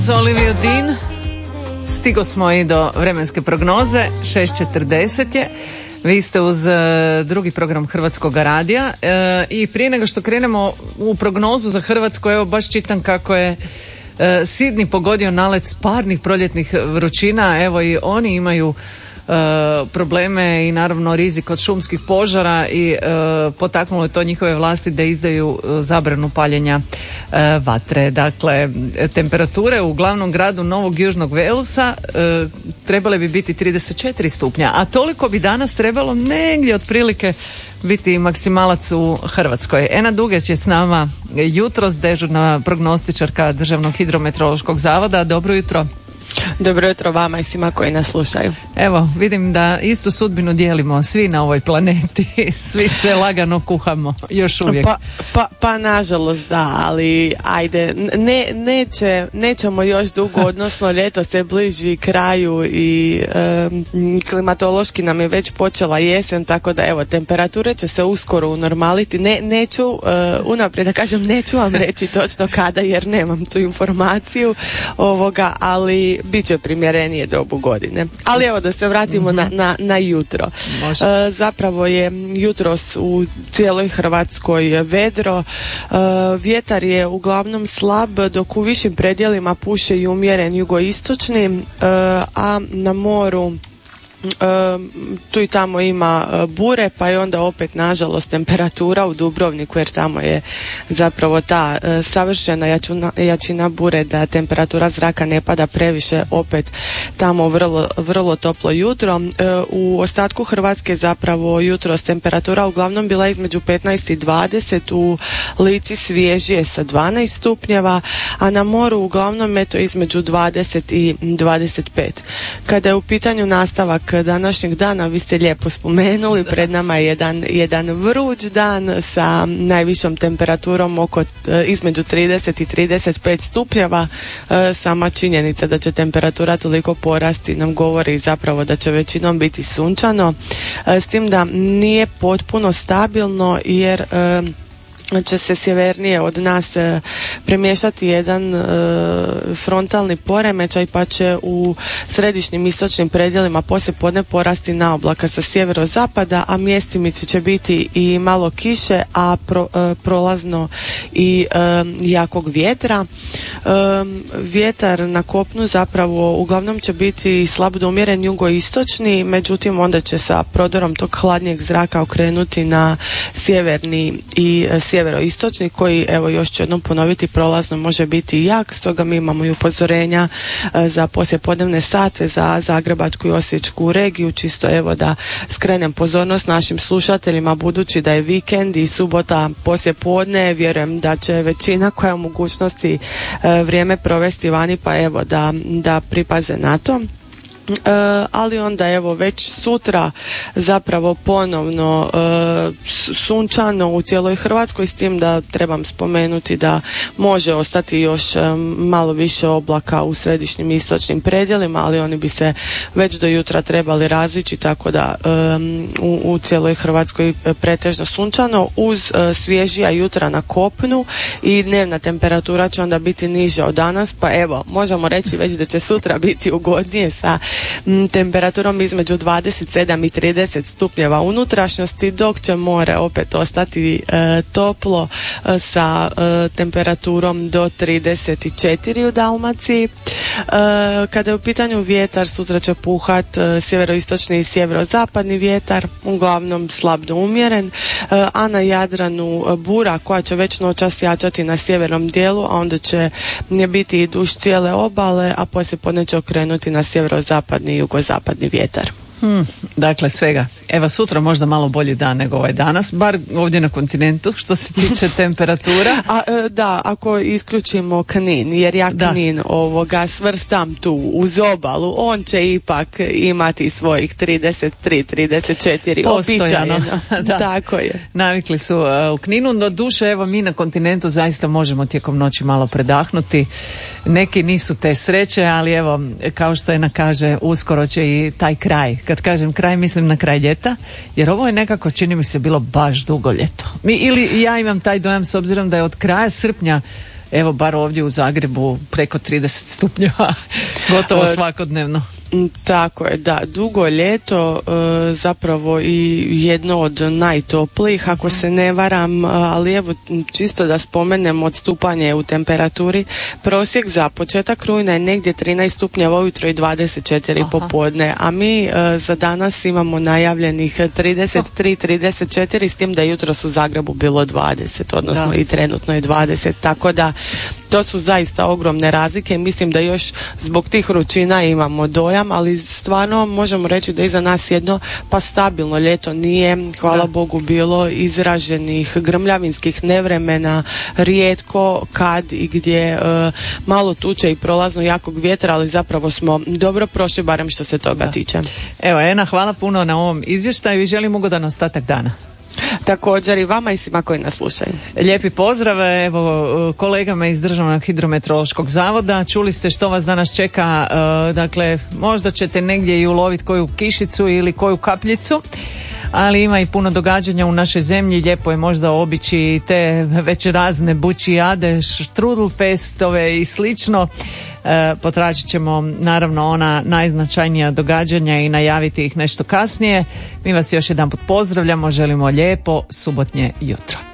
Za Olivia Dean stigo smo i do vremenske prognoze, 6:40 je. Vi ste uz drugi program Hrvatskog radija i prije nego što krenemo u prognozu za Hrvatsku, evo baš čitam kako je Sidney pogodio nalet parnih proljetnih vrućina. Evo i oni imaju probleme i naravno rizik od šumskih požara i potaknulo je to njihove vlasti da izdaju zabranu paljenja vatre. Dakle, temperature u glavnom gradu Novog Južnog Walesa trebale bi biti 34 stupnja, a toliko bi danas trebalo negdje otprilike biti maksimalac u Hrvatskoj. Ena Dugeć je s nama jutros, dežurna prognostičarka Državnog hidrometeorološkog zavoda. Dobro jutro. Dobro jutro vama i svima koji nas slušaju. Evo, vidim da istu sudbinu dijelimo svi na ovoj planeti, svi se lagano kuhamo, još uvijek. Pa nažalost da, ali ajde, nećemo još dugo, odnosno ljeto se bliži kraju i klimatološki nam je već počela jesen, tako da evo, temperature će se uskoro unormaliti. Neću, unaprijed da kažem, neću vam reći točno kada jer nemam tu informaciju ali bit će primjerenije dobu godine. Ali evo da se vratimo na jutro. Zapravo je jutros u cijeloj Hrvatskoj vedro. Vjetar je uglavnom slab, dok u višim predjelima puše i umjeren jugoistočni, a na moru tu i tamo ima bure, pa je onda opet nažalost temperatura u Dubrovniku, jer tamo je zapravo ta savršena jačina bure da temperatura zraka ne pada previše, opet tamo vrlo toplo jutro. U ostatku Hrvatske zapravo jutros temperatura uglavnom bila između 15 i 20, u Lici svježije sa 12 stupnjeva, a na moru uglavnom između 20 i 25. Kada je u pitanju nastavak današnjeg dana, vi ste lijepo spomenuli, pred nama je jedan vruć dan sa najvišom temperaturom između 30 i 35 stupnjeva. Sama činjenica da će temperatura toliko porasti nam govori zapravo da će većinom biti sunčano, s tim da nije potpuno stabilno jer će se sjevernije od nas premješati jedan frontalni poremećaj, pa će u središnjim istočnim predjelima poslijepodne porasti na oblaka sa sjeverozapada, a mjesimice će biti i malo kiše, a prolazno i jakog vjetra. Vjetar na kopnu zapravo uglavnom će biti slab do umjeren jugoistočni, međutim onda će sa prodorom tog hladnijeg zraka okrenuti na sjeverni i sjeveroistočni, koji, evo još ću jednom ponoviti, prolazno može biti jak, stoga mi imamo i upozorenja za poslijepodnevne sate za Zagrebačku i Osječku regiju, čisto evo da skrenem pozornost našim slušateljima, budući da je vikend i subota poslijepodne, vjerujem da će većina koja je u mogućnosti vrijeme provesti vani, pa evo da pripaze na to. Ali onda evo već sutra zapravo ponovno sunčano u cijeloj Hrvatskoj, s tim da trebam spomenuti da može ostati još malo više oblaka u središnjim i istočnim predjelima, ali oni bi se već do jutra trebali razići, tako da u cijeloj Hrvatskoj pretežno sunčano uz svježija jutra na kopnu i dnevna temperatura će onda biti niža od danas, pa evo možemo reći već da će sutra biti ugodnije sa temperaturom između 27 i 30 stupnjeva unutrašnjosti, dok će more opet ostati toplo sa temperaturom do 34 u Dalmaciji. Kada je u pitanju vjetar, sutra će puhat sjeveroistočni i sjeverozapadni vjetar, uglavnom slab do umjeren, a na Jadranu bura koja će već noćas jačati na sjevernom dijelu, a onda će biti i duž cijele obale, a poslije podne će okrenuti na sjeverozapadni i jugozapadni vjetar. Dakle svega. Evo sutra možda malo bolji dan nego ovaj danas, bar ovdje na kontinentu što se tiče temperatura. Da, ako isključimo Knin, jer ja Knin svrstam tu uz obalu, on će ipak imati svojih 33, 34 postojano. Da. Tako je. Navikli su u Kninu, do duše evo mi na kontinentu zaista možemo tijekom noći malo predahnuti. Neki nisu te sreće, ali evo kao što Ena kaže, uskoro će i taj kraj. Kad kažem kraj, mislim na kraj ljeta, jer ovo je nekako, čini mi se, bilo baš dugo ljeto. Ili ja imam taj dojam, s obzirom da je od kraja srpnja evo bar ovdje u Zagrebu preko 30 stupnjeva gotovo svakodnevno. Tako je, da, dugo ljeto zapravo i jedno od najtoplijih, ako se ne varam, ali evo čisto da spomenem odstupanje u temperaturi. Prosjek za početak rujna je negdje 13 stupnjeva ujutro i 24 popodne, a mi za danas imamo najavljenih 33-34, s tim da jutro u Zagrebu bilo 20, odnosno i trenutno je 20, tako da to su zaista ogromne razlike. Mislim da još zbog tih vrućina imamo dojam, ali stvarno možemo reći da iza nas jedno pa stabilno ljeto nije, hvala Bogu, bilo izraženih grmljavinskih nevremena, rijetko kad i gdje malo tuče i prolazno jakog vjetra, ali zapravo smo dobro prošli, barem što se toga tiče. Evo, Ena, hvala puno na ovom izvještaju i želim ugodan ostatak dana. Također i vama i svima koji nas slušaju. Lijepi pozdrav, evo, kolegama iz Državnog hidrometeorološkog zavoda. Čuli ste što vas danas čeka, dakle, možda ćete negdje i uloviti koju kišicu ili koju kapljicu, ali ima i puno događanja u našoj zemlji. Lijepo je možda obići te već razne bučijade, štrudelfestove i slično. Potražit ćemo naravno ona najznačajnija događanja i najaviti ih nešto kasnije. Mi vas još jedanput pozdravljamo, želimo lijepo subotnje jutro.